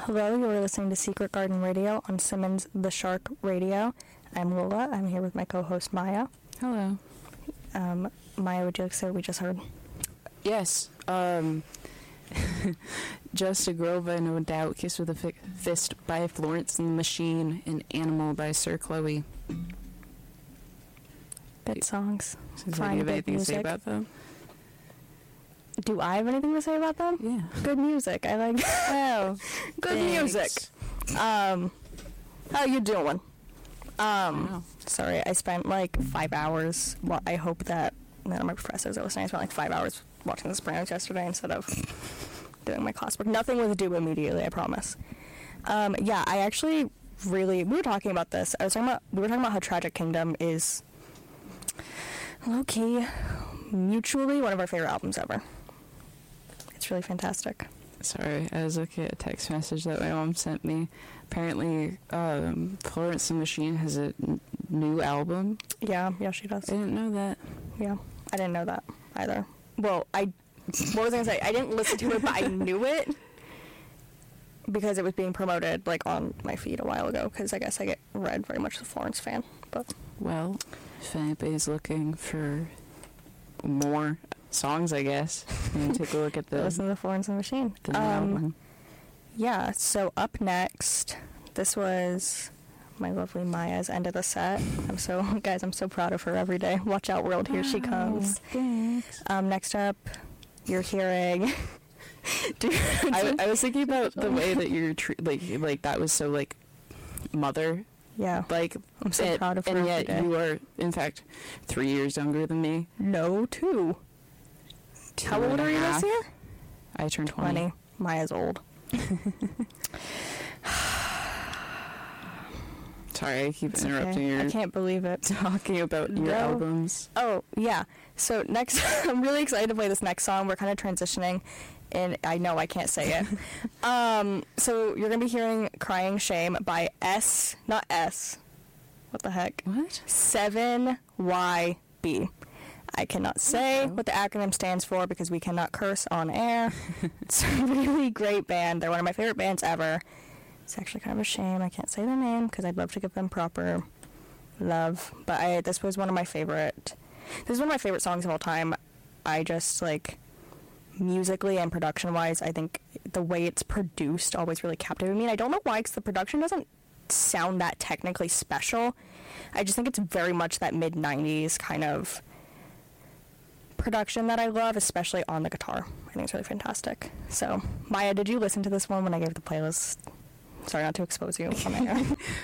Hello, you're listening to Secret Garden Radio on Simmons the Shark Radio. I'm Lola. I'm here with my co-host Maya. Hello. Maya, would you like to say what we just heard? Yes. Just a Girl by No Doubt, Kiss with a Fist by Florence and the Machine, and Animal by Sir Chloe. Good songs. Do you have anything to say about them? Do I have anything to say about them? Yeah. Good music. I like. Oh, good music. How you doing? Wow. Sorry, I spent like 5 hours. Well, I hope that none of my professors are listening. I spent like 5 hours watching The Sopranos yesterday instead of doing my classwork. Nothing was due immediately, I promise. Yeah, I actually really. We were talking about this. We were talking about how Tragic Kingdom is low key, mutually one of our favorite albums ever. It's really fantastic. Sorry, I was looking at a text message that my mom sent me. Apparently, Florence and the Machine has a new album. Yeah, she does. I didn't know that. Yeah, I didn't know that either. Well, what was I gonna say? I didn't listen to it, but I knew it because it was being promoted like on my feed a while ago. Because I guess I get read very much a Florence fan. But Well, if anybody's looking for more songs, I guess, and take a look at the listen to the Florence and the Machine. new album. Yeah. So up next, this was my lovely Maya's end of the set. I'm so proud of her every day. Watch out, world! Here she comes. Thanks. Next up, you're hearing. I was thinking about the way that you're like that was so like mother. Yeah. Like, I'm so proud of her and every yet day. you are, in fact, 3 years younger than me. No, 2. How old are you this year? I turned 20. Maya's old. Sorry, I keep It's interrupting okay. you. I can't believe it. Talking about your albums. Oh, yeah. So next, I'm really excited to play this next song. We're kind of transitioning, and I know I can't say it. So you're going to be hearing Crying Shame by not S. What the heck? What? 7YB. I cannot say what the acronym stands for because we cannot curse on air. It's a really great band. They're one of my favorite bands ever. It's actually kind of a shame I can't say their name because I'd love to give them proper love. But this was one of my favorite. This is one of my favorite songs of all time. I just like musically and production wise, I think the way it's produced always really captivated me. And I don't know why, because the production doesn't sound that technically special. I just think it's very much that mid-90s kind of production that I love, especially on the guitar. I think it's really fantastic. So, Maya, did you listen to this one when I gave the playlist? Sorry not to expose you on air.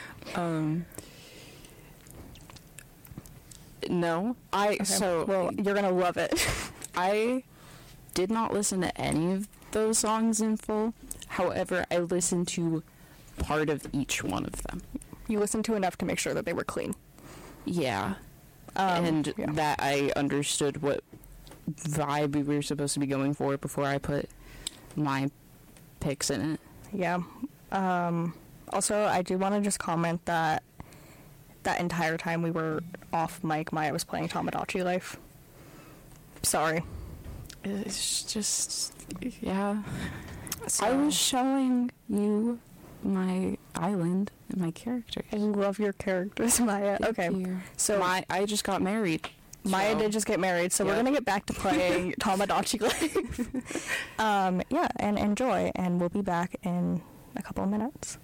No. Well, you're gonna love it. I did not listen to any of those songs in full. However, I listened to part of each one of them. You listened to enough to make sure that they were clean. Yeah. That I understood what vibe we were supposed to be going for before I put my picks in it. Yeah. Also, I do want to just comment that entire time we were off mic, Maya was playing Tamagotchi Life. Sorry. It's just, yeah. So, I was showing you my island and my characters. I love your characters, Maya. Thank Okay. you. So I just got married. Maya did just get married, so we're Yeah. going to get back to playing Tamagotchi Life. Yeah, and enjoy, and we'll be back in a couple of minutes.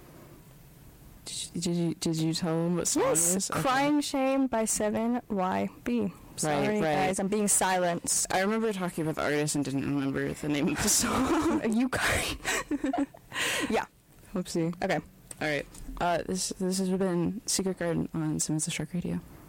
Did you tell them what song it Yes, is? Okay. Crying Shame by 7YB. Sorry, right. guys, I'm being silenced. I remember talking about the artist and didn't remember the name of the song. You guys. Yeah. Whoopsie. Okay. All right. This has been Secret Garden on Simmons the Shark Radio.